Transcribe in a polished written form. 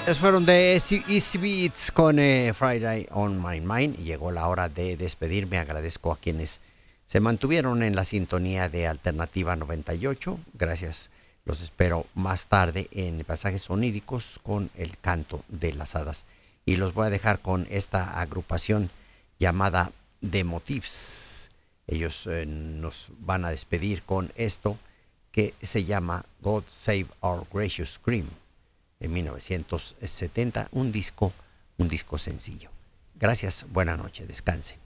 Esos fueron de Easy Beats con Friday on My Mind. Y llegó la hora de despedirme. Agradezco a quienes se mantuvieron en la sintonía de Alternativa 98. Gracias. Los espero más tarde en Pasajes Oníricos con el canto de las hadas. Y los voy a dejar con esta agrupación llamada The Motifs. Ellos nos van a despedir con esto que se llama God Save Our Gracious Cream, en 1970, un disco sencillo. Gracias, buena noche, descansen.